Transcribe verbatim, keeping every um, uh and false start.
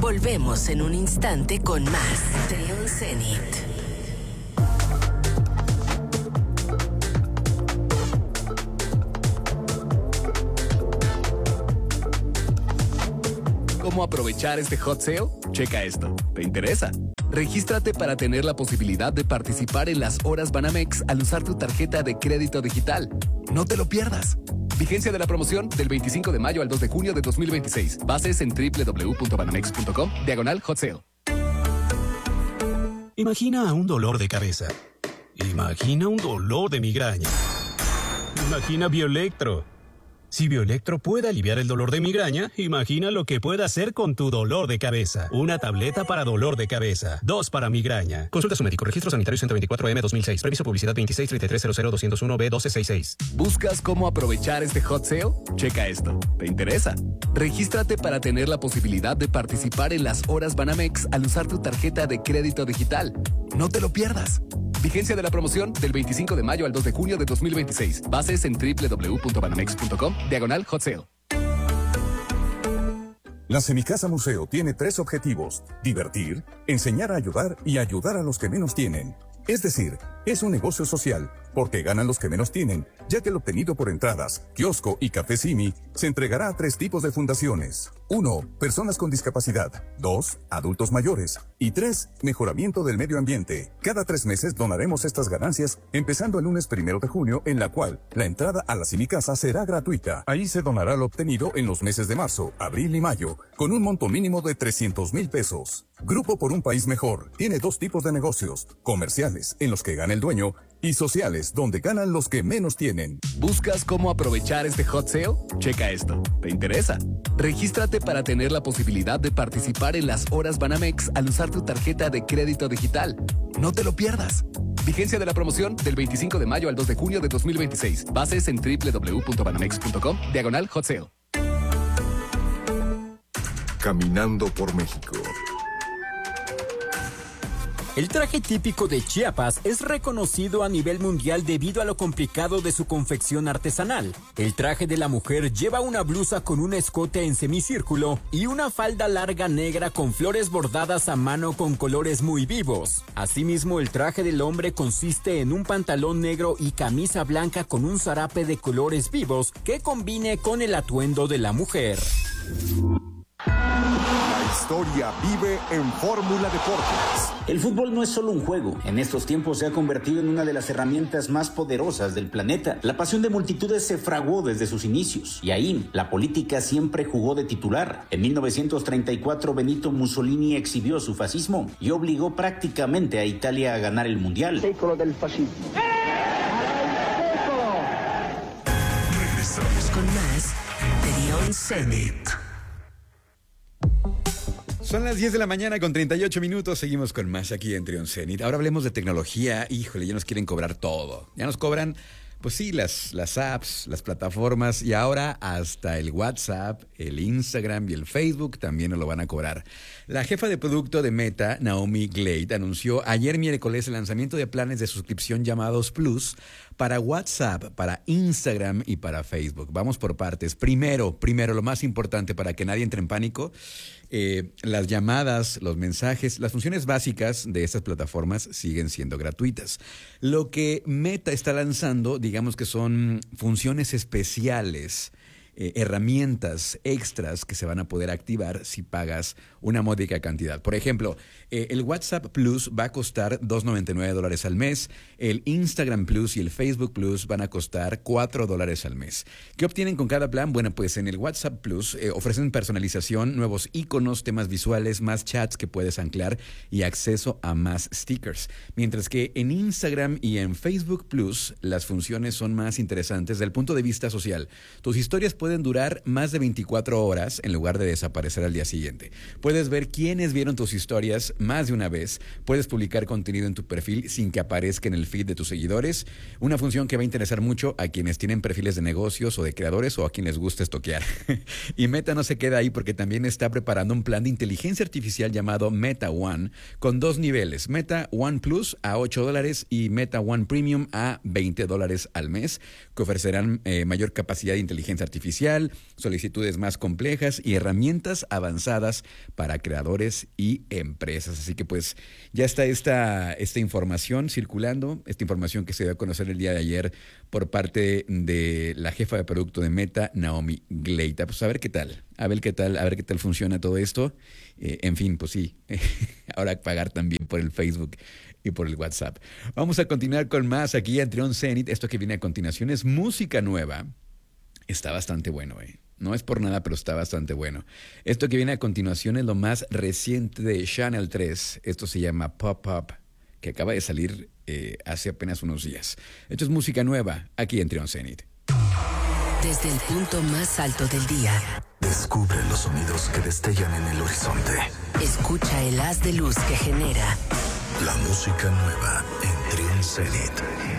Volvemos en un instante con más Trión Zenit. ¿Cómo aprovechar este hot sale? Checa esto. ¿Te interesa? Regístrate para tener la posibilidad de participar en las horas Banamex al usar tu tarjeta de crédito digital. No te lo pierdas. Vigencia de la promoción del veinticinco de mayo al dos de junio de dos mil veintiséis. Bases en doble u doble u doble u punto banamex punto com, diagonal hot sale. Imagina un dolor de cabeza. Imagina un dolor de migraña. Imagina Bioelectro. Si Bioelectro puede aliviar el dolor de migraña, imagina lo que puede hacer con tu dolor de cabeza. Una tableta para dolor de cabeza. Dos para migraña. Consulta a su médico. Registro sanitario ciento veinticuatro M dos mil seis. Previso publicidad veintiséis treinta y tres cero cero dos cero uno B doce sesenta y seis. ¿Buscas cómo aprovechar este hot sale? Checa esto. ¿Te interesa? Regístrate para tener la posibilidad de participar en las horas Banamex al usar tu tarjeta de crédito digital. No te lo pierdas. Vigencia de la promoción del veinticinco de mayo al dos de junio de dos mil veintiséis. Bases en doble u doble u doble u punto banamex punto com, diagonal hot sale. La Semicasa Museo tiene tres objetivos: divertir, enseñar a ayudar y ayudar a los que menos tienen. Es decir, es un negocio social, porque ganan los que menos tienen, ya que el obtenido por entradas, kiosco y café Simi se entregará a tres tipos de fundaciones. Uno, personas con discapacidad. Dos, adultos mayores. Y tres, mejoramiento del medio ambiente. Cada tres meses donaremos estas ganancias, empezando el lunes primero de junio, en la cual la entrada a la Semicasa será gratuita. Ahí se donará lo obtenido en los meses de marzo, abril y mayo, con un monto mínimo de trescientos mil pesos. Grupo por un País Mejor tiene dos tipos de negocios: comerciales, en los que gana el dueño, y sociales, donde ganan los que menos tienen. ¿Buscas cómo aprovechar este hot sale? Checa esto. ¿Te interesa? Regístrate para tener la posibilidad de participar en las horas Banamex al usar tu tarjeta de crédito digital. No te lo pierdas. Vigencia de la promoción del veinticinco de mayo al dos de junio de dos mil veintiséis. Bases en doble u doble u doble u punto banamex punto com, diagonal hot sale. Caminando por México. El traje típico de Chiapas es reconocido a nivel mundial debido a lo complicado de su confección artesanal. El traje de la mujer lleva una blusa con un escote en semicírculo y una falda larga negra con flores bordadas a mano con colores muy vivos. Asimismo, el traje del hombre consiste en un pantalón negro y camisa blanca con un zarape de colores vivos que combine con el atuendo de la mujer. La historia vive en Fórmula Deportes. El fútbol no es solo un juego. En estos tiempos se ha convertido en una de las herramientas más poderosas del planeta. La pasión de multitudes se fraguó desde sus inicios. Y ahí, la política siempre jugó de titular. En mil novecientos treinta y cuatro, Benito Mussolini exhibió su fascismo y obligó prácticamente a Italia a ganar el Mundial. Século del fascismo. Regresamos con más Trión Zenit. Son las diez de la mañana con treinta y ocho minutos. Seguimos con más aquí en Trión Zenit. Ahora hablemos de tecnología. Híjole, ya nos quieren cobrar todo. Ya nos cobran, pues sí, las, las apps, las plataformas y ahora hasta el WhatsApp, el Instagram y el Facebook también nos lo van a cobrar. La jefa de producto de Meta, Naomi Glade, anunció ayer miércoles el lanzamiento de planes de suscripción llamados Plus para WhatsApp, para Instagram y para Facebook. Vamos por partes. Primero, primero, lo más importante para que nadie entre en pánico, eh, las llamadas, los mensajes, las funciones básicas de estas plataformas siguen siendo gratuitas. Lo que Meta está lanzando, digamos que son funciones especiales, Eh, herramientas extras que se van a poder activar si pagas una módica cantidad. Por ejemplo, eh, el WhatsApp Plus va a costar dos noventa y nueve dólares al mes, el Instagram Plus y el Facebook Plus van a costar cuatro dólares al mes. ¿Qué obtienen con cada plan? Bueno, pues en el WhatsApp Plus eh, ofrecen personalización, nuevos iconos, temas visuales, más chats que puedes anclar y acceso a más stickers. Mientras que en Instagram y en Facebook Plus las funciones son más interesantes desde el punto de vista social. Tus historias pueden pueden durar más de veinticuatro horas en lugar de desaparecer al día siguiente. Puedes ver quiénes vieron tus historias más de una vez. Puedes publicar contenido en tu perfil sin que aparezca en el feed de tus seguidores. Una función que va a interesar mucho a quienes tienen perfiles de negocios o de creadores o a quienes les gusta estoquear. Y Meta no se queda ahí porque también está preparando un plan de inteligencia artificial llamado Meta One con dos niveles. Meta One Plus a ocho dólares y Meta One Premium a veinte dólares al mes, que ofrecerán eh, mayor capacidad de inteligencia artificial artificial, solicitudes más complejas y herramientas avanzadas para creadores y empresas. Así que pues ya está esta, esta información circulando, esta información que se dio a conocer el día de ayer por parte de la jefa de producto de Meta, Naomi Gleita. Pues a ver qué tal, a ver qué tal, a ver qué tal funciona todo esto. Eh, en fin, pues sí, ahora pagar también por el Facebook y por el WhatsApp. Vamos a continuar con más aquí en Trión Zenit. Esto que viene a continuación es música nueva. Está bastante bueno, ¿eh? No es por nada, pero está bastante bueno. Esto que viene a continuación es lo más reciente de Channel tres. Esto se llama Pop Up, que acaba de salir eh, hace apenas unos días. Esto es música nueva aquí en Trión Zenit. Desde el punto más alto del día, descubre los sonidos que destellan en el horizonte. Escucha el haz de luz que genera la música nueva en Trión Zenit.